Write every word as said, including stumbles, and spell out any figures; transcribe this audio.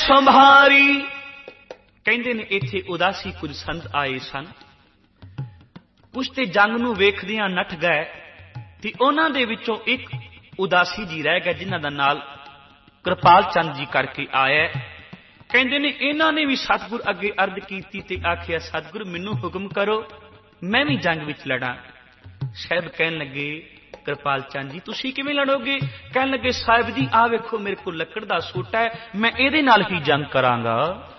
ਸੰਭਾਰੀ। ਕਹਿੰਦੇ ਨੇ ਇੱਥੇ ਉਦਾਸੀ ਕੁਝ ਸੰਤ ਆਏ ਸਨ, ਕੁਛ ਤੇ ਜੰਗ ਨੂੰ ਵੇਖਦਿਆਂ ਨੱਠ ਗਏ ਤੇ ਉਹਨਾਂ ਦੇ ਵਿੱਚੋਂ ਇੱਕ ਉਦਾਸੀ ਜੀ ਰਹਿ ਗਏ ਜਿਨ੍ਹਾਂ ਦਾ ਨਾਲ ਕਿਰਪਾਲ ਚੰਦ ਜੀ ਕਰਕੇ ਆਇਆ। ਕਹਿੰਦੇ ਨੇ ਇਹਨਾਂ ਨੇ ਵੀ ਸਤਿਗੁਰ ਅੱਗੇ ਅਰਜ਼ ਕੀਤੀ ਤੇ ਆਖਿਆ, ਸਤਿਗੁਰ ਮੈਨੂੰ ਹੁਕਮ ਕਰੋ, ਮੈਂ ਵੀ ਜੰਗ ਵਿੱਚ ਲੜਾਂ। ਸਾਹਿਬ ਕਹਿਣ ਲੱਗੇ, ਕਿਰਪਾਲ ਚੰਦ ਜੀ ਤੁਸੀਂ ਕਿਵੇਂ ਲੜੋਗੇ? ਕਹਿਣ ਲੱਗੇ, ਸਾਹਿਬ ਜੀ ਆਹ ਵੇਖੋ ਮੇਰੇ ਕੋਲ ਲੱਕੜ ਦਾ ਸੋਟਾ ਹੈ, ਮੈਂ ਇਹਦੇ ਨਾਲ ਹੀ ਜੰਗ ਕਰਾਂਗਾ।